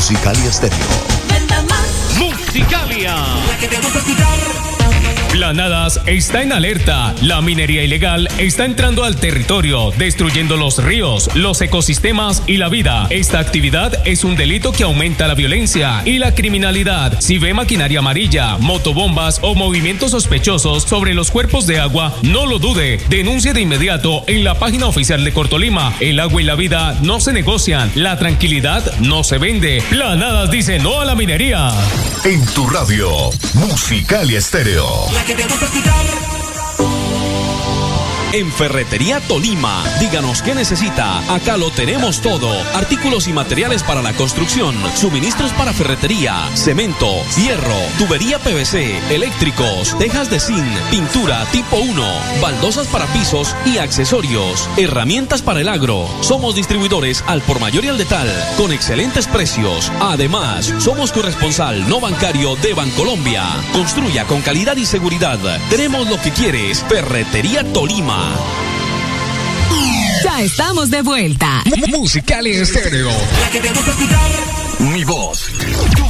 Musicalia Stereo. Musicalia. Planadas está en alerta. La minería ilegal está entrando al territorio, destruyendo los ríos, los ecosistemas y la vida. Esta actividad es un delito que aumenta la violencia y la criminalidad. Si ve maquinaria amarilla, motobombas o movimientos sospechosos sobre los cuerpos de agua, no lo dude. Denuncie de inmediato en la página oficial de Cortolima. El agua y la vida no se negocian. La tranquilidad no se vende. Planadas dice no a la minería. En tu radio, Musicalia Stereo. En Ferretería Tolima, díganos qué necesita. Acá lo tenemos todo. Artículos y materiales para la construcción, suministros para ferretería, cemento, hierro, tubería PVC, eléctricos, tejas de zinc, pintura tipo 1, baldosas para pisos y accesorios, herramientas para el agro. Somos distribuidores al por mayor y al detal, con excelentes precios. Además, somos corresponsal no bancario de Bancolombia. Construya con calidad y seguridad. Tenemos lo que quieres. Ferretería Tolima. Ya estamos de vuelta. Musicalia Stereo. La que te gusta escuchar. Mi voz, tu